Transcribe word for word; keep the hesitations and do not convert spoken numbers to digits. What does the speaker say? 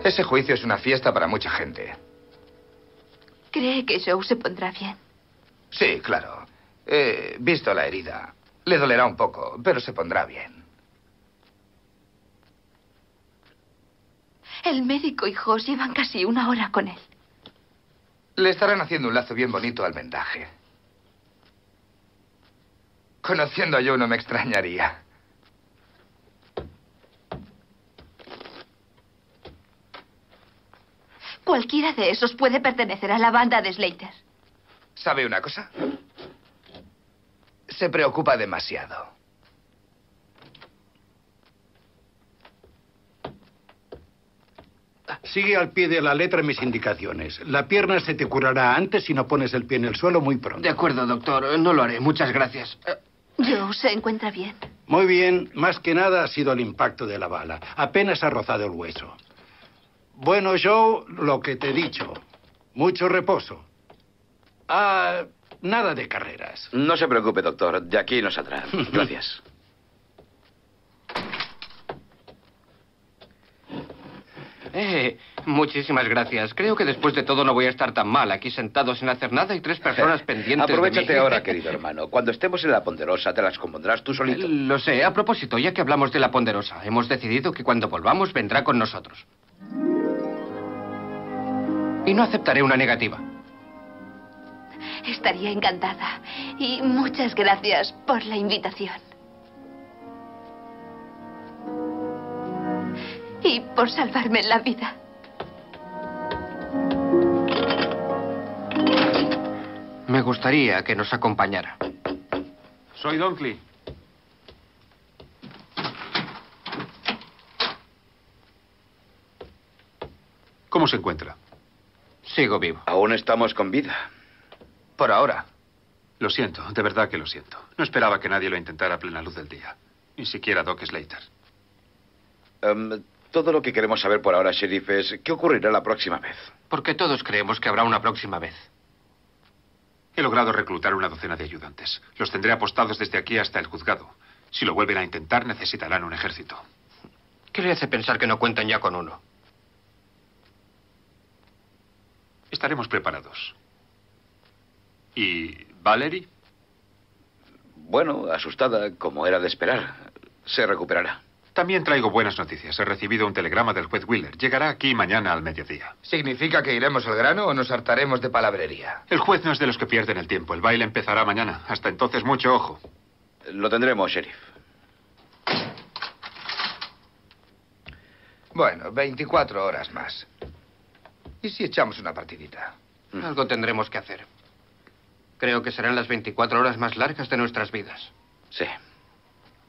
Ese juicio es una fiesta para mucha gente. ¿Cree que Joe se pondrá bien? Sí, claro. He visto la herida. Le dolerá un poco, pero se pondrá bien. El médico y Hoss llevan casi una hora con él. Le estarán haciendo un lazo bien bonito al vendaje. Conociendo a Joe no me extrañaría. Cualquiera de esos puede pertenecer a la banda de Slater. ¿Sabe una cosa? Se preocupa demasiado. Sigue al pie de la letra mis indicaciones. La pierna se te curará antes si no pones el pie en el suelo muy pronto. De acuerdo, doctor. No lo haré. Muchas gracias. Joe se encuentra bien. Muy bien. Más que nada ha sido el impacto de la bala. Apenas ha rozado el hueso. Bueno, Joe, lo que te he dicho. Mucho reposo. Ah, nada de carreras. No se preocupe, doctor. De aquí no saldrá. Gracias. Eh, muchísimas gracias. Creo que después de todo no voy a estar tan mal aquí sentado sin hacer nada y tres personas pendientes Aprovechate de mí. ahora, querido hermano. Cuando estemos en la Ponderosa te las compondrás tú solito. Lo sé. A propósito, ya que hablamos de la Ponderosa, hemos decidido que cuando volvamos vendrá con nosotros. Y no aceptaré una negativa. Estaría encantada. Y muchas gracias por la invitación. Y por salvarme la vida. Me gustaría que nos acompañara. Soy Dunkley. ¿Cómo se encuentra? Sigo vivo. Aún estamos con vida. Por ahora. Lo siento, de verdad que lo siento. No esperaba que nadie lo intentara a plena luz del día. Ni siquiera Doc Slater. Um, todo lo que queremos saber por ahora, sheriff, es qué ocurrirá la próxima vez. Porque todos creemos que habrá una próxima vez. He logrado reclutar una docena de ayudantes. Los tendré apostados desde aquí hasta el juzgado. Si lo vuelven a intentar, necesitarán un ejército. ¿Qué le hace pensar que no cuentan ya con uno? Estaremos preparados. ¿Y Valerie? Bueno, asustada, como era de esperar. Se recuperará. También traigo buenas noticias. He recibido un telegrama del juez Wheeler. Llegará aquí mañana al mediodía. ¿Significa que iremos al grano o nos hartaremos de palabrería? El juez no es de los que pierden el tiempo. El baile empezará mañana. Hasta entonces, mucho ojo. Lo tendremos, sheriff. Bueno, veinticuatro horas más. ¿Y si echamos una partidita? Algo tendremos que hacer. Creo que serán las veinticuatro horas más largas de nuestras vidas. Sí.